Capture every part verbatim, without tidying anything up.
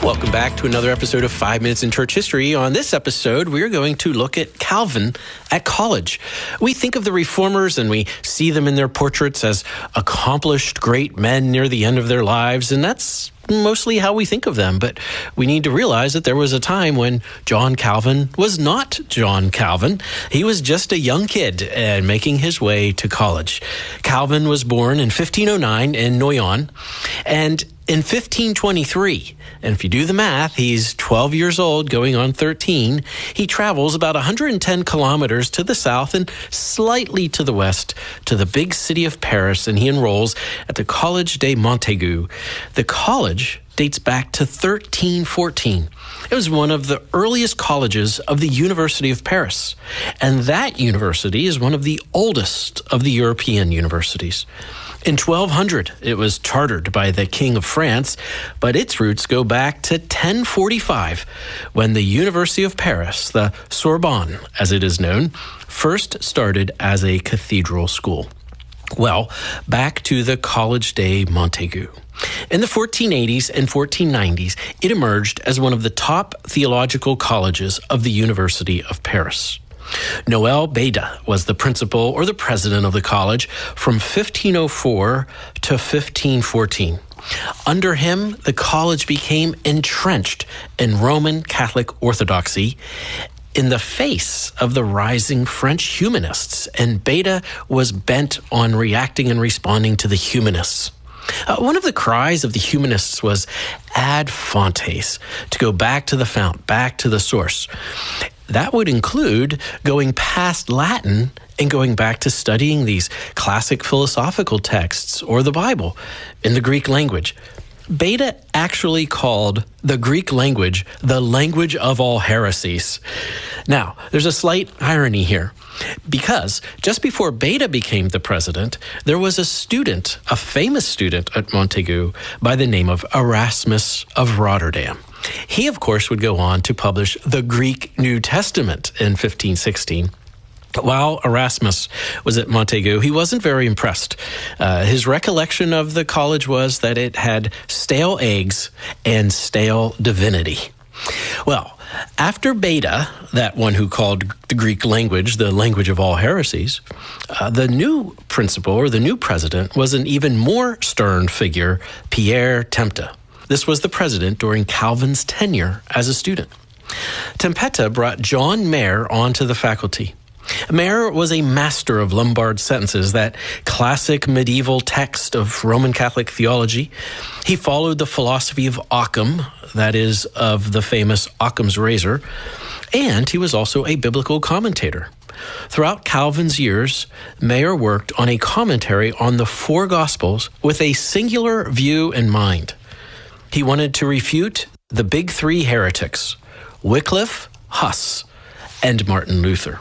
Welcome back to another episode of Five Minutes in Church History. On this episode, we're going to look at Calvin at college. We think of the Reformers and we see them in their portraits as accomplished great men near the end of their lives, and that's mostly how we think of them. But we need to realize that there was a time when John Calvin was not John Calvin. He was just a young kid and making his way to college. Calvin was born in fifteen oh nine in Noyon, and in fifteen twenty-three, and if you do the math, he's twelve years old, going on thirteen, he travels about one hundred ten kilometers to the south and slightly to the west to the big city of Paris, and he enrolls at the Collège de Montaigu. The college dates back to thirteen fourteen. It was one of the earliest colleges of the University of Paris, and that university is one of the oldest of the European universities. In twelve hundred, it was chartered by the King of France, but its roots go back to ten forty-five, when the University of Paris, the Sorbonne as it is known, first started as a cathedral school. Well, back to the Collège de Montaigu. In the fourteen eighties and fourteen nineties, it emerged as one of the top theological colleges of the University of Paris. Noel Beda was the principal or the president of the college from fifteen oh four to fifteen fourteen. Under him, the college became entrenched in Roman Catholic orthodoxy in the face of the rising French humanists, and Beda was bent on reacting and responding to the humanists. Uh, one of the cries of the humanists was ad fontes, to go back to the fount, back to the source. That would include going past Latin and going back to studying these classic philosophical texts or the Bible in the Greek language. Beda actually called the Greek language the language of all heresies. Now, there's a slight irony here, because just before Beda became the president, there was a student, a famous student at Montaigu by the name of Erasmus of Rotterdam. He, of course, would go on to publish the Greek New Testament in fifteen sixteen. While Erasmus was at Montaigu, he wasn't very impressed. Uh, his recollection of the college was that it had stale eggs and stale divinity. Well, after Beda, that one who called the Greek language the language of all heresies, uh, the new principal or the new president was an even more stern figure, Pierre Tempta. This was the president during Calvin's tenure as a student. Tempta brought John Mayer onto the faculty. Mayer was a master of Lombard sentences, that classic medieval text of Roman Catholic theology. He followed the philosophy of Occam, that is, of the famous Occam's razor, and he was also a biblical commentator. Throughout Calvin's years, Mayer worked on a commentary on the four Gospels with a singular view in mind. He wanted to refute the big three heretics, Wycliffe, Huss, and Martin Luther.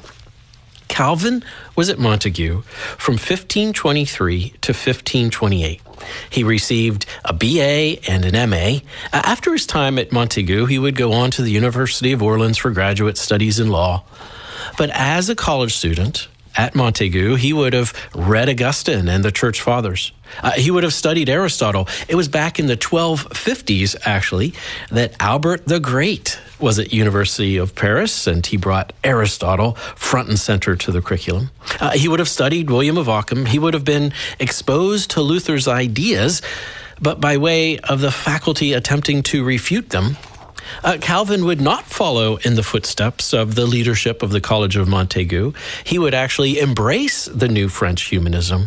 Calvin was at Montaigu from fifteen twenty-three to fifteen twenty-eight. He received a B A and an M A. After his time at Montaigu, he would go on to the University of Orleans for graduate studies in law. But as a college student at Montaigu, he would have read Augustine and the Church Fathers. Uh, he would have studied Aristotle. It was back in the twelve fifties, actually, that Albert the Great was at University of Paris, and he brought Aristotle front and center to the curriculum. Uh, he would have studied William of Ockham. He would have been exposed to Luther's ideas, but by way of the faculty attempting to refute them, Uh, Calvin would not follow in the footsteps of the leadership of the College of Montaigu. He would actually embrace the new French humanism.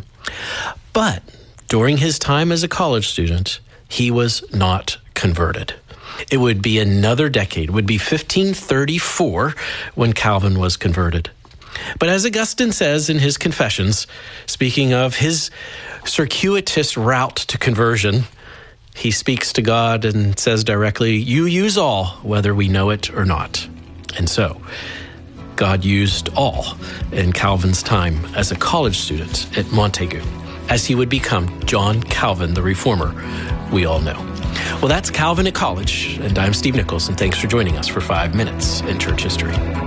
But during his time as a college student, he was not converted. It would be another decade, it would be fifteen thirty-four when Calvin was converted. But as Augustine says in his Confessions, speaking of his circuitous route to conversion, he speaks to God and says directly, "You use all, whether we know it or not." And so, God used all in Calvin's time as a college student at Montaigu, as he would become John Calvin, the Reformer we all know. Well, that's Calvin at College, and I'm Steve Nichols, and thanks for joining us for Five Minutes in Church History.